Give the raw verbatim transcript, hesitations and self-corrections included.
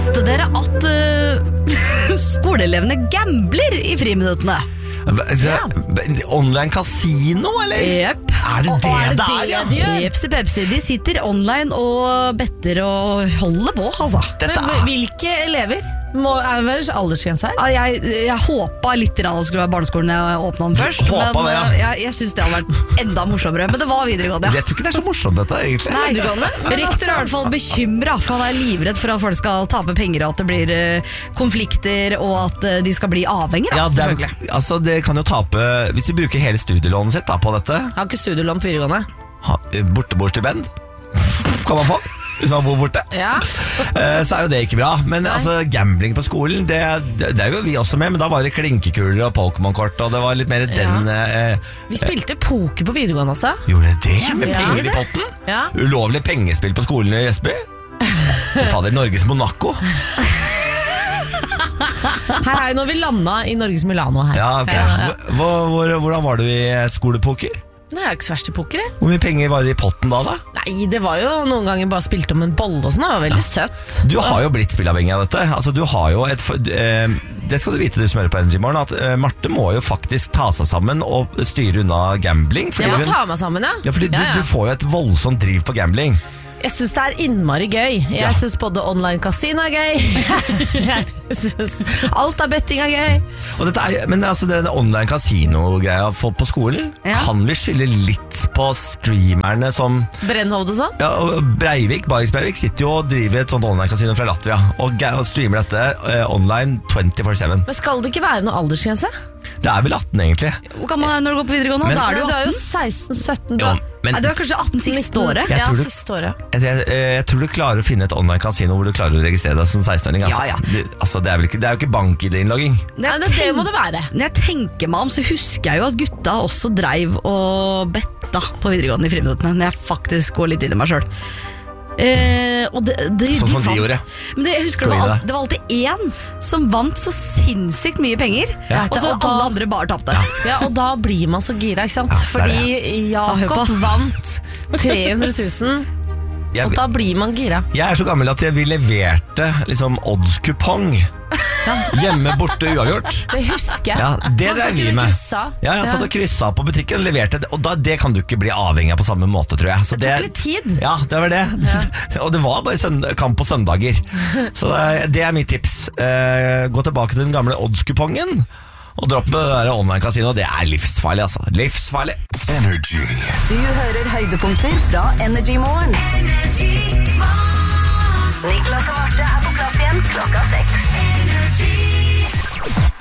Visste dere at uh, skoleelevene gambler i friminuttene? Ja. Online kasino, eller? Yep. Er det det er det er? Ja? Jepsi pepsi, de sitter online og better og holder på, altså. Men hvilke elever? Må, er det vel aldersgrense her? Jeg, jeg håpet litt at det skulle være barneskolen jeg åpnet den først. Håpet men det, ja. jeg, jeg synes det hadde vært enda morsommere. Men det var videregående, ja. Jeg tror ikke det er så morsomt dette, egentlig. Nei, rektor er i hvert fall bekymret, for han er livredd for at folk skal tape penger, og at det blir uh, konflikter, og at uh, de skal bli avhengige, Ja, det, selvfølgelig. er, altså, det kan jo tape. Hvis vi bruker hele studielånet sitt da, på dette, Har ikke studielån på videregående. ha, borteboerstipend kan man få hvis man bor borte. Ja. Eh, Så er jo det ikke bra. Men altså, gambling på skolen, det, det, det er jo vi også med. Men da var det klinkekuler og Pokémon-kort, og det var litt mer den eh, Vi spilte poker på videregående også. Gjorde det med Ja. penger i potten? Ja. Ulovlig pengespill på skolen i Jesby? Fy fader, Norges Monaco. Hei, hei, nå har vi landet i Norges Milano her. Ja, ok. Hvor, hvor, hvordan var du i skolepoker? Det er ikke så verst i poker, jeg. Hvor mye penger var det i potten da, da? Nei, det var jo noen ganger bare spilt om en bolle og sånn. Det var veldig søtt. Du har jo blitt spillavhengig av dette. Altså, du har jo et, eh, det skal du vite, du som hører på Energy Morgen, at eh, Marte må jo faktisk ta seg sammen og styre unna gambling. Jeg må hun- ta meg sammen, ja. Ja, fordi Ja, ja. Du, du får jo et voldsomt driv på gambling. Jeg synes det er innmari gøy. Jeg Ja. synes både online kasino er gøy. Jeg synes alt av betting er gøy. Og dette er, men altså, den online kasino-greia på på skolen, Ja. kan vi skylde litt på streamerne som Brennhovd og sånn. ja, og Breivik, Baris Breivik sitter jo og driver et sånt online-kasino fra Latvia og, ga- og streamer dette eh, online twenty-four seven. Men skal det ikke være noe aldersgrense? Det er vel atten egentlig. Hvor gammel er du når du går på videregående? Men- da er du Du er jo atten. seksten sytten. Jo, men Nei, du er kanskje atten siste året. Jeg Ja, tror du- siste året. jeg, jeg, jeg tror du klarer å finne et online-kasino hvor du klarer å registrere deg som seksten-åring. Altså. Ja, ja. Det, altså, det, er vel ikke, det er jo ikke bank-I D-innlogging. Når Nei, jeg det, det tenk- må det være. Når jeg tenker meg om, så husker jeg jo at gutta også dreiv og betta på videregående i friminuttene, når jeg faktisk går litt inn i meg selv. Eh, og det, det, Sånn som de vant- gjorde. Men det, jeg husker Gå det inn var, i al- det. det var alltid én som vant så sinnssykt mye penger, Ja. og så Og da- alle andre bare tapte. Ja, og da blir man så gira, ikke sant? Ja, det er Fordi Jakob hør på. vant tre hundre tusen, Jeg, og da blir man gira. jeg er så gammel at jeg, vi leverte liksom odds-kupong hjemme borte uavgjort. Det husker jeg. Ja, det Man drev satt vi og med. kryssa. Ja, jeg satt og kryssa på butikken og leverte det, og da, det kan du ikke bli avhengig av på samme måte, tror jeg. Så Det tok litt tid. Ja, det var det. Og det var bare sønd- kamp på søndager. Så det er, det er mitt tips. Eh, gå tilbake til den gamle odds-kupongen og dropp med det der online-kasino. Det er livsfarlig, altså. Livsfarlig. Energy. Du hører høydepunkter fra Energy Morgen. Niklas og Marte er på plass igjen klokka seks.